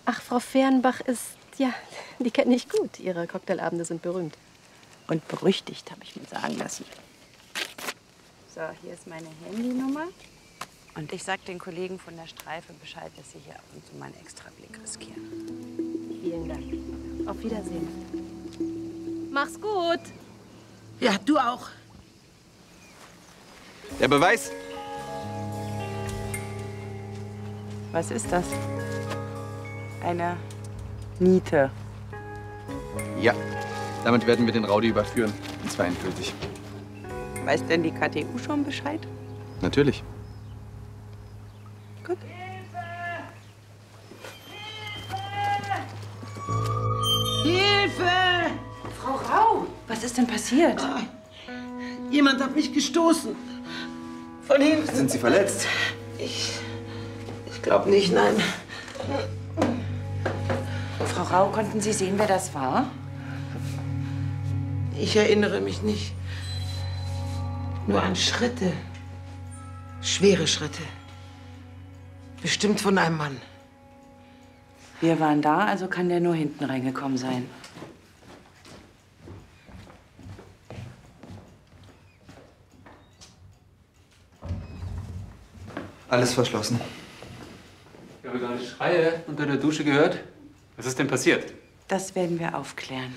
Ach, Frau Fehrenbach ist, ja, die kenne ich gut. Ihre Cocktailabende sind berühmt. Und berüchtigt, habe ich mir sagen lassen. So, hier ist meine Handynummer. Und ich sag den Kollegen von der Streife Bescheid, dass sie hier ab und zu mal einen Extrablick riskieren. Vielen Dank. Auf Wiedersehen. Mach's gut. Ja, du auch. Der Beweis. Was ist das? Eine Niete. Ja, damit werden wir den Rowdy überführen. Und zwar endgültig. Weiß denn die KTU schon Bescheid? Natürlich. Gut. Hilfe! Frau Rau, was ist denn passiert? Jemand hat mich gestoßen. Von hinten. Sind Sie verletzt? Ich glaube nicht, nein. Frau Rau, konnten Sie sehen, wer das war? Ich erinnere mich nicht. Nur an Schritte. Schwere Schritte. Bestimmt von einem Mann. Wir waren da, also kann der nur hinten reingekommen sein. Alles verschlossen. Ich habe gerade Schreie unter der Dusche gehört. Was ist denn passiert? Das werden wir aufklären.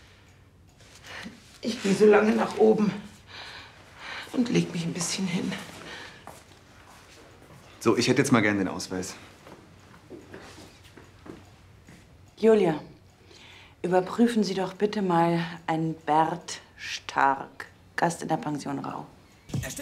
Ich gehe so lange nach oben und leg mich ein bisschen hin. So, ich hätte jetzt mal gern den Ausweis. Julia, überprüfen Sie doch bitte mal einen Bert Stark, Gast in der Pension Rau.